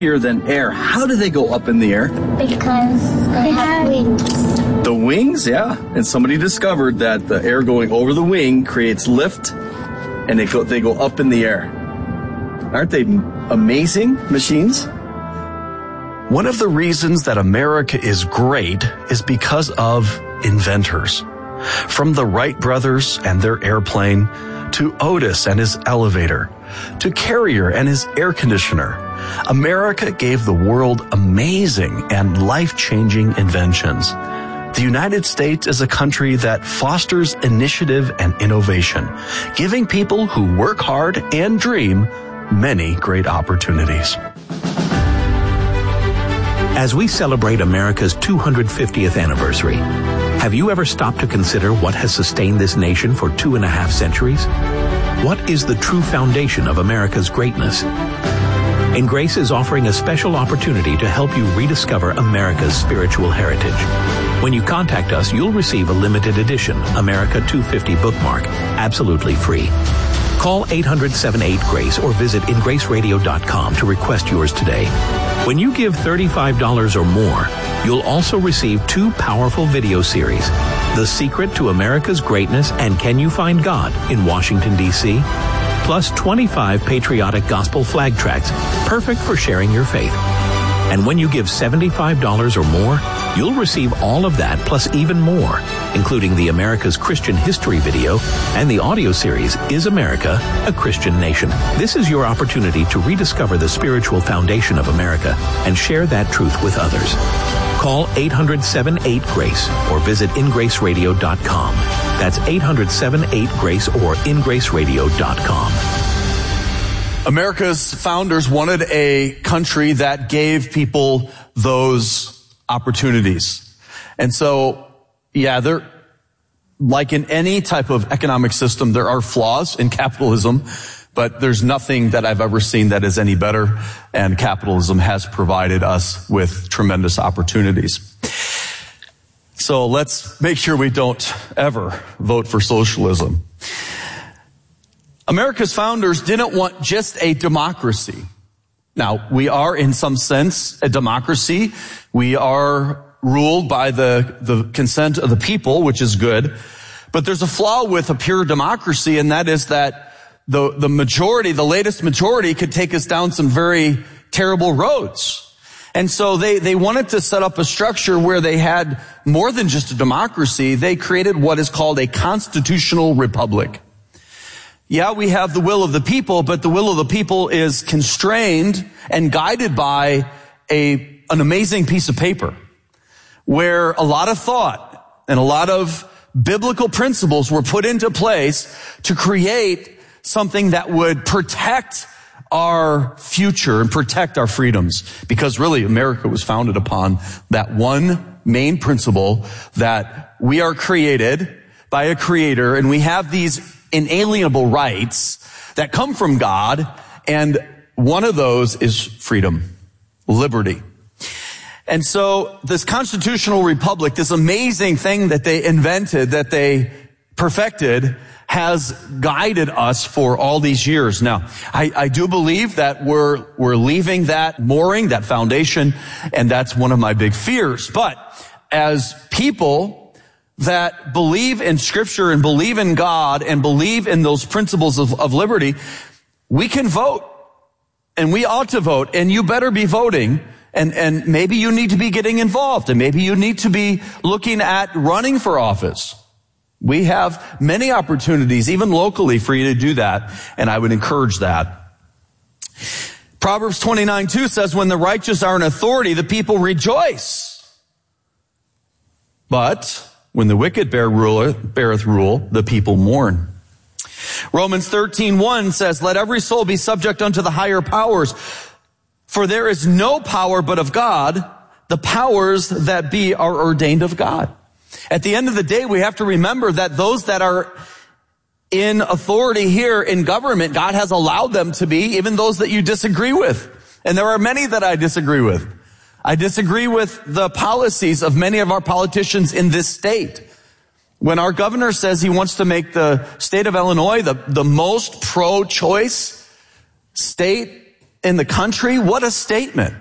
than air. How do they go up in the air? Because they have wings. The wings, yeah. And somebody discovered that the air going over the wing creates lift, and they go up in the air. Aren't they amazing machines? One of the reasons that America is great is because of inventors. From the Wright brothers and their airplane, to Otis and his elevator, to Carrier and his air conditioner, America gave the world amazing and life-changing inventions. The United States is a country that fosters initiative and innovation, giving people who work hard and dream many great opportunities. As we celebrate America's 250th anniversary, have you ever stopped to consider what has sustained this nation for 2.5 centuries? What is the true foundation of America's greatness? And Grace is offering a special opportunity to help you rediscover America's spiritual heritage. When you contact us, you'll receive a limited edition America 250 bookmark, absolutely free. Call 800-78-GRACE or visit ingraceradio.com to request yours today. When you give $35 or more, you'll also receive 2 powerful video series, The Secret to America's Greatness and Can You Find God in Washington, D.C., plus 25 patriotic gospel flag tracts, perfect for sharing your faith. And when you give $75 or more, you'll receive all of that plus even more, including the America's Christian History video and the audio series, Is America a Christian Nation? This is your opportunity to rediscover the spiritual foundation of America and share that truth with others. Call 800-78-GRACE or visit ingraceradio.com. That's 800-78-GRACE or ingraceradio.com. America's founders wanted a country that gave people those opportunities. And so, yeah, there, like in any type of economic system, there are flaws in capitalism, but there's nothing that I've ever seen that is any better, and capitalism has provided us with tremendous opportunities. So let's make sure we don't ever vote for socialism. America's founders didn't want just a democracy. Now, we are in some sense a democracy. We are ruled by the consent of the people, which is good. But there's a flaw with a pure democracy, and that is that the majority, the latest majority, could take us down some very terrible roads. And so they wanted to set up a structure where they had more than just a democracy. They created what is called a constitutional republic. Yeah, we have the will of the people, but the will of the people is constrained and guided by an amazing piece of paper where a lot of thought and a lot of biblical principles were put into place to create something that would protect our future and protect our freedoms. Because really, America was founded upon that one main principle that we are created by a creator, and we have these inalienable rights that come from God, and one of those is freedom, liberty. And so this constitutional republic, this amazing thing that they invented, that they perfected, has guided us for all these years. Now, I do believe that we're leaving that mooring, that foundation, and that's one of my big fears. But as people that believe in Scripture and believe in God and believe in those principles of liberty, we can vote, and we ought to vote, and you better be voting, and maybe you need to be getting involved, and maybe you need to be looking at running for office. We have many opportunities, even locally, for you to do that, and I would encourage that. Proverbs 29:2 says, when the righteous are in authority, the people rejoice. But when the wicked beareth rule, the people mourn. Romans 13:1 says, let every soul be subject unto the higher powers, for there is no power but of God. The powers that be are ordained of God. At the end of the day, we have to remember that those that are in authority here in government, God has allowed them to be, even those that you disagree with. And there are many that I disagree with. I disagree with the policies of many of our politicians in this state. When our governor says he wants to make the state of Illinois the most pro-choice state in the country. What a statement.